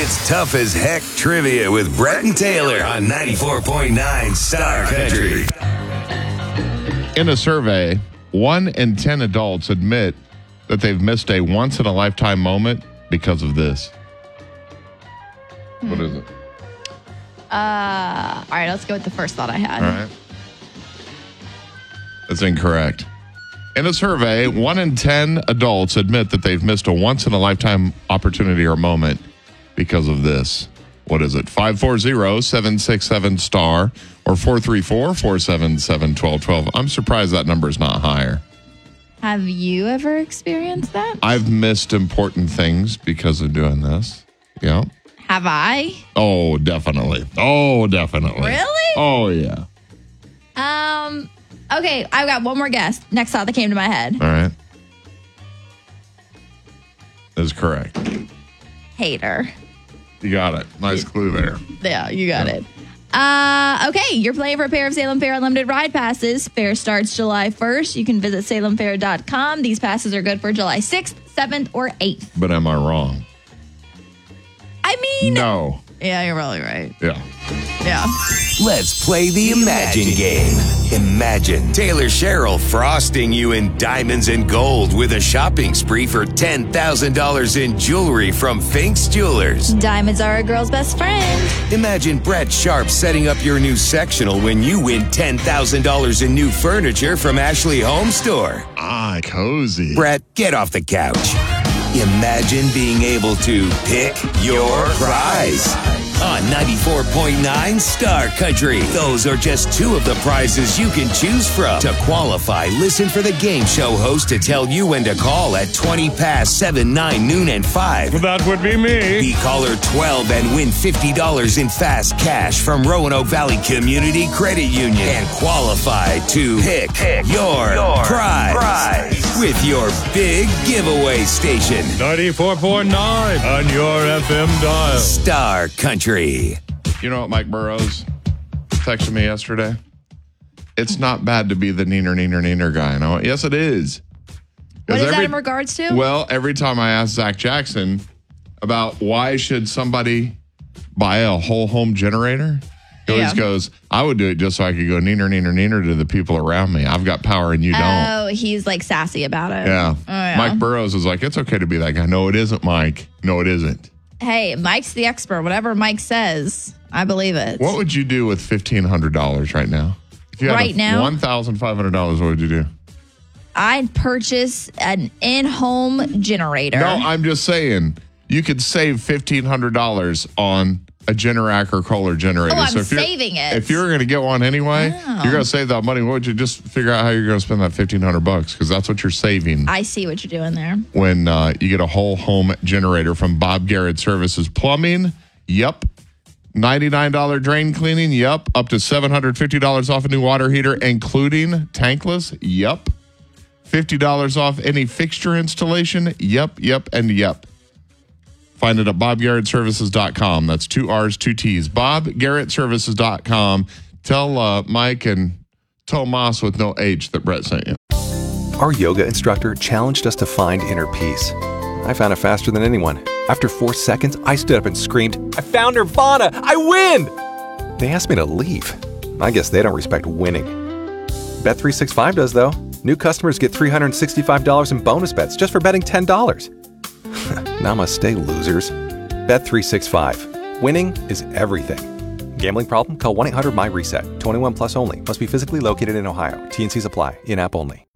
It's Tough as Heck Trivia with Brett and Taylor on 94.9 Star Country. In a survey, 1 in 10 adults admit that they've missed a once-in-a-lifetime moment because of this. What is it? All right, let's go with the first thought I had. All right. That's incorrect. In a survey, 1 in 10 adults admit that they've missed a once-in-a-lifetime opportunity or moment because of this. What is it? 540-767-STAR or 434-477-1212. I'm surprised that number is not higher. Have you ever experienced that? I've missed important things because of doing this. Yeah. Have I? Oh, definitely. Oh, definitely. Really? Oh, yeah. Okay, I've got one more guess. Next thought that came to my head. All right. That is correct. Hater. You got it. Nice clue there. Yeah, you got it. Okay, you're playing for a pair of Salem Fair Unlimited Ride Passes. Fair starts July 1st. You can visit salemfair.com. These passes are good for July 6th, 7th, or 8th. But am I wrong? I mean... No. Yeah, you're probably right. Yeah. Yeah. Let's play the Imagine game. Imagine Taylor Sherrill frosting you in diamonds and gold with a shopping spree for $10,000 in jewelry from Fink's Jewelers. Diamonds are a girl's best friend. Imagine Brett Sharp setting up your new sectional when you win $10,000 in new furniture from Ashley Home Store. Ah, cozy. Brett, get off the couch. Imagine being able to pick your prize on 94.9 Star Country. Those are just two of the prizes you can choose from. To qualify, listen for the game show host to tell you when to call at 20 past 7, 9, noon, and 5. That would be me. Be caller 12 and win $50 in fast cash from Roanoke Valley Community Credit Union. And qualify to pick your prize with your big giveaway station. 94.9 on your FM dial. Star Country. You know what Mike Burrows texted me yesterday? It's not bad to be the neener guy. And I went, yes, it is. What is that in regards to? Well, every time I ask Zach Jackson about why should somebody buy a whole home generator, he always goes, I would do it just so I could go neener to the people around me. I've got power and you don't. Oh, he's like sassy about it. Yeah. Oh, yeah. Mike Burrows is like, it's okay to be that guy. No, it isn't, Mike. No, it isn't. Hey, Mike's the expert. Whatever Mike says, I believe it. What would you do with $1,500 right now? If you had $1,500, what would you do? I'd purchase an in-home generator. No, I'm just saying you could save $1,500 on a Generac or Kohler generator. Oh, I'm saving it. If you're going to get one anyway, you're going to save that money. What would you just figure out how you're going to spend that $1,500 because that's what you're saving. I see what you're doing there. When you get a whole home generator from Bob Garrett Services Plumbing, yep. $99 drain cleaning, yep. Up to $750 off a new water heater, including tankless, yep. $50 off any fixture installation, yep, and yep. Find it at bobgarrettservices.com. That's 2 R's, 2 T's. bobgarrettservices.com. Tell Mike and Tomas with no H that Brett sent you. Our yoga instructor challenged us to find inner peace. I found it faster than anyone. After 4 seconds, I stood up and screamed, I found Nirvana! I win! They asked me to leave. I guess they don't respect winning. Bet365 does, though. New customers get $365 in bonus bets just for betting $10. Namaste, losers. Bet365. Winning is everything. Gambling problem? Call 1-800-MY-RESET. 21 plus only. Must be physically located in Ohio. T&Cs apply. In-app only.